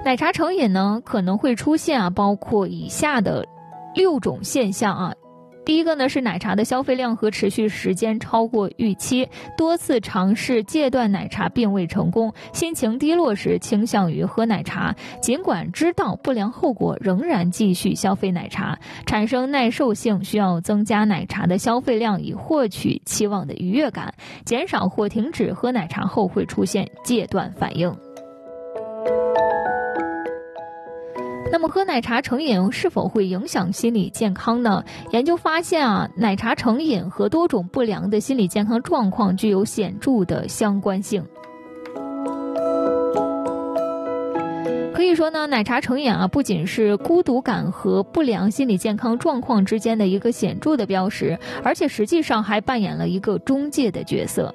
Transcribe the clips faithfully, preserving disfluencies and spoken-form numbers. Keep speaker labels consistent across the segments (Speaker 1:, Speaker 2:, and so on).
Speaker 1: 奶茶成瘾呢，可能会出现啊，包括以下的六种现象啊。第一个呢是奶茶的消费量和持续时间超过预期，多次尝试戒断奶茶并未成功，心情低落时倾向于喝奶茶，尽管知道不良后果仍然继续消费奶茶，产生耐受性，需要增加奶茶的消费量以获取期望的愉悦感，减少或停止喝奶茶后会出现戒断反应。那么喝奶茶成瘾是否会影响心理健康呢？研究发现啊，奶茶成瘾和多种不良的心理健康状况具有显著的相关性。可以说呢，奶茶成瘾啊，不仅是孤独感和不良心理健康状况之间的一个显著的标识，而且实际上还扮演了一个中介的角色。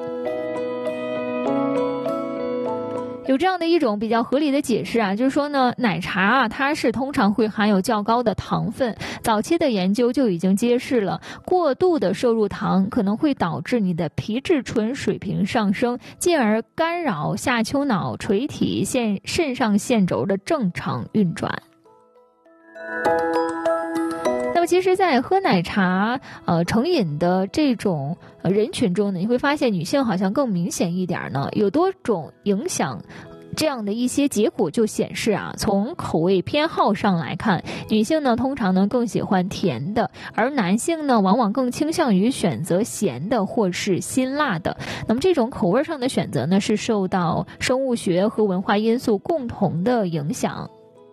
Speaker 1: 有这样的一种比较合理的解释啊，就是说呢，奶茶啊，它是通常会含有较高的糖分。早期的研究就已经揭示了，过度的摄入糖可能会导致你的皮质醇水平上升，进而干扰下丘脑垂体腺肾上腺轴的正常运转。那么其实在喝奶茶呃成瘾的这种呃人群中呢，你会发现女性好像更明显一点呢，有多种影响。这样的一些结果就显示啊，从口味偏好上来看，女性呢通常呢更喜欢甜的，而男性呢往往更倾向于选择咸的或是辛辣的。那么这种口味上的选择呢，是受到生物学和文化因素共同的影响。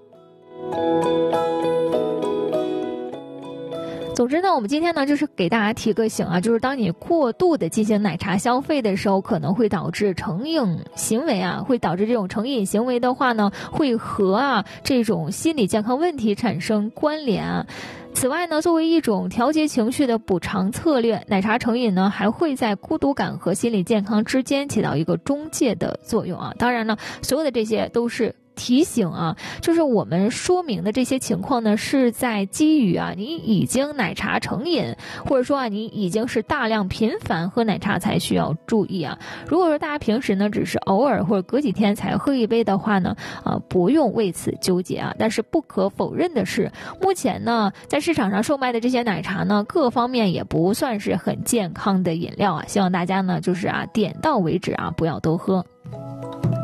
Speaker 1: 总之呢，我们今天呢就是给大家提个醒啊，就是当你过度的进行奶茶消费的时候，可能会导致成瘾行为啊，会导致这种成瘾行为的话呢，会和啊这种心理健康问题产生关联啊。此外呢，作为一种调节情绪的补偿策略，奶茶成瘾呢还会在孤独感和心理健康之间起到一个中介的作用啊。当然呢，所有的这些都是提醒啊，就是我们说明的这些情况呢，是在基于啊，你已经奶茶成瘾，或者说啊，你已经是大量频繁喝奶茶才需要注意啊。如果说大家平时呢只是偶尔或者隔几天才喝一杯的话呢，啊，不用为此纠结啊。但是不可否认的是，目前呢在市场上售卖的这些奶茶呢，各方面也不算是很健康的饮料啊。希望大家呢就是啊点到为止啊，不要多喝。